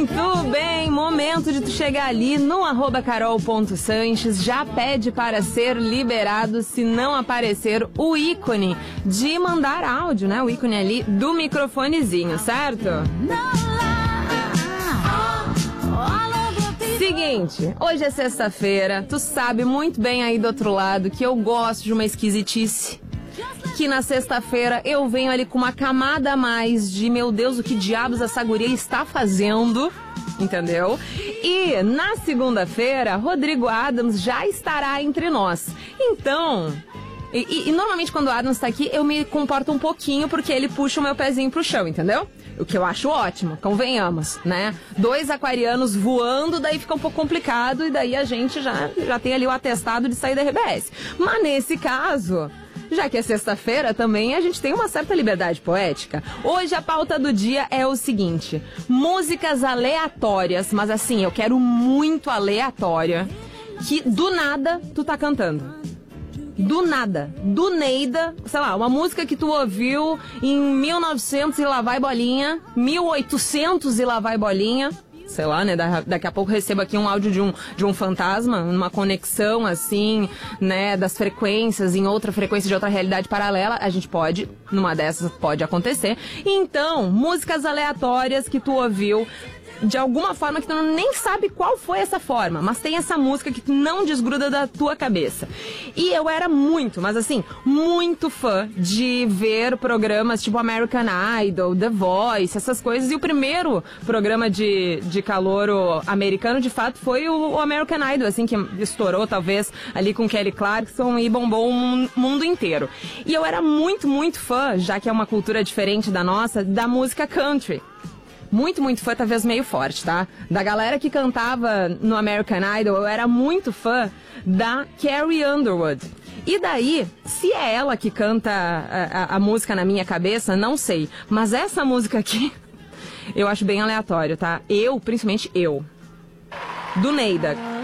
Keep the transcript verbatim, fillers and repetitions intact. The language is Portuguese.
Muito bem, momento de tu chegar ali no arroba carol.sanches, já pede para ser liberado se não aparecer o ícone de mandar áudio, né? O ícone ali do microfonezinho, certo? Seguinte, hoje é sexta-feira, tu sabe muito bem aí do outro lado que eu gosto de uma esquisitice. Que na sexta-feira eu venho ali com uma camada a mais de, meu Deus, o que diabos essa guria está fazendo, entendeu? E na segunda-feira, Rodrigo Adams já estará entre nós. Então, e, e, e normalmente quando o Adams está aqui, eu me comporto um pouquinho porque ele puxa o meu pezinho pro chão, entendeu? O que eu acho ótimo, convenhamos, né? Dois aquarianos voando, daí fica um pouco complicado e daí a gente já, já tem ali o atestado de sair da R B S. Mas nesse caso... Já que é sexta-feira também, a gente tem uma certa liberdade poética. Hoje a pauta do dia é o seguinte: músicas aleatórias, mas assim, eu quero muito aleatória, que do nada tu tá cantando. Do nada, do Neida, sei lá, uma música que tu ouviu em mil e novecentos e lá vai bolinha, mil e oitocentos e lá vai bolinha. Sei lá, né, da, daqui a pouco recebo aqui um áudio de um, de um fantasma, uma conexão, assim, né, das frequências em outra frequência de outra realidade paralela. A gente pode, numa dessas pode acontecer. Então, músicas aleatórias que tu ouviu de alguma forma que tu nem sabe qual foi essa forma, mas tem essa música que não desgruda da tua cabeça. E eu era muito, mas assim, muito fã de ver programas tipo American Idol, The Voice, essas coisas. E o primeiro programa de, de calouro americano, de fato, foi o, o American Idol, assim, que estourou talvez ali com Kelly Clarkson e bombou o mundo inteiro. E eu era muito, muito fã, já que é uma cultura diferente da nossa, da música country. Muito, muito fã, talvez meio forte, tá? Da galera que cantava no American Idol, eu era muito fã da Carrie Underwood. E daí, se é ela que canta a, a, a música na minha cabeça, não sei. Mas essa música aqui, eu acho bem aleatório, tá? Eu, principalmente eu. Do Neida.